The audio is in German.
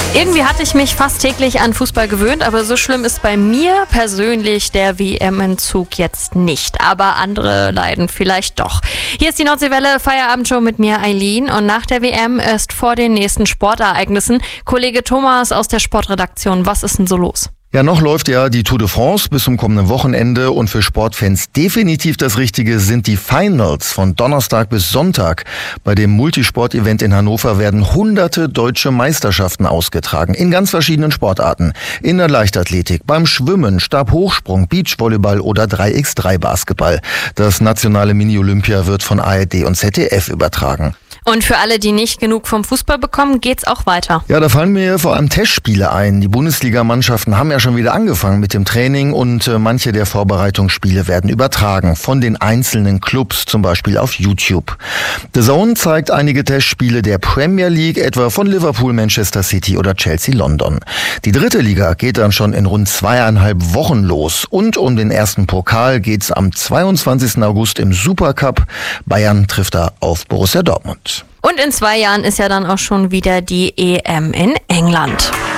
Irgendwie hatte ich mich fast täglich an Fußball gewöhnt, aber so schlimm ist bei mir persönlich der WM-Entzug jetzt nicht. Aber andere leiden vielleicht doch. Hier ist die Nordseewelle Feierabendshow mit mir, Eileen. Und nach der WM ist vor den nächsten Sportereignissen. Kollege Thomas aus der Sportredaktion, was ist denn so los? Ja, noch läuft ja die Tour de France bis zum kommenden Wochenende und für Sportfans definitiv das Richtige sind die Finals von Donnerstag bis Sonntag. Bei dem Multisport-Event in Hannover werden hunderte deutsche Meisterschaften ausgetragen in ganz verschiedenen Sportarten. In der Leichtathletik, beim Schwimmen, Stabhochsprung, Beachvolleyball oder 3x3 Basketball. Das nationale Mini-Olympia wird von ARD und ZDF übertragen. Und für alle, die nicht genug vom Fußball bekommen, geht's auch weiter. Ja, da fallen mir vor allem Testspiele ein. Die Bundesligamannschaften haben ja schon wieder angefangen mit dem Training und manche der Vorbereitungsspiele werden übertragen von den einzelnen Clubs, zum Beispiel auf YouTube. The Zone zeigt einige Testspiele der Premier League, etwa von Liverpool, Manchester City oder Chelsea London. Die dritte Liga geht dann schon in rund 2,5 Wochen los. Und um den ersten Pokal geht's am 22. August im Supercup. Bayern trifft da auf Borussia Dortmund. Und in 2 Jahren ist ja dann auch schon wieder die EM in England.